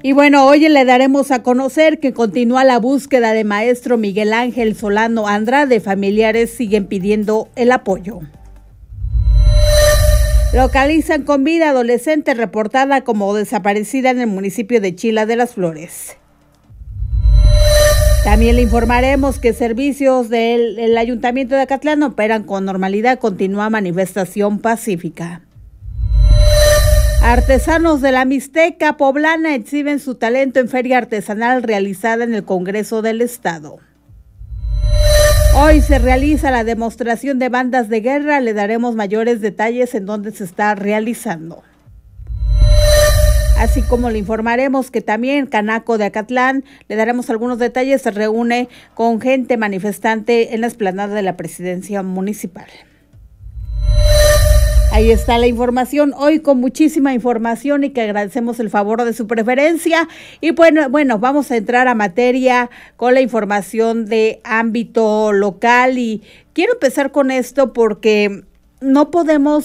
Y bueno, hoy le daremos a conocer que continúa la búsqueda de maestro Miguel Ángel Solano Andrade. Familiares siguen pidiendo el apoyo. Localizan con vida adolescente reportada como desaparecida en el municipio de Chila de las Flores. También le informaremos que servicios del Ayuntamiento de Acatlán operan con normalidad. Continúa manifestación pacífica. Artesanos de la Mixteca poblana exhiben su talento en feria artesanal realizada en el Congreso del Estado. Hoy se realiza la demostración de bandas de guerra. Le daremos mayores detalles en dónde se está realizando. Así como le informaremos que también Canaco de Acatlán, le daremos algunos detalles, se reúne con gente manifestante en la explanada de la presidencia municipal. Ahí está la información, hoy con muchísima información y que agradecemos el favor de su preferencia. Y bueno, vamos a entrar a materia con la información de ámbito local y quiero empezar con esto porque no podemos